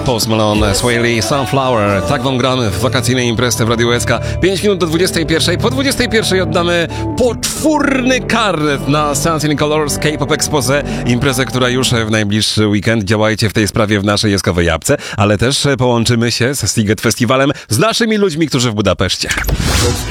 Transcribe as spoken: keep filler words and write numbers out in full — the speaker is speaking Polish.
Post Malone, Swae Lee, Sunflower. Tak wam gramy w wakacyjnej imprezie w Radiu S K. pięć minut do dwudziestej pierwszej. Po dwudziestej pierwszej oddamy poczwórny karnet na Sunset in Colors K-pop Expose. Imprezę, która już w najbliższy weekend. Działajcie w tej sprawie w naszej jeskowej apce, ale też połączymy się z Sziget Festiwalem z naszymi ludźmi, którzy w Budapeszcie.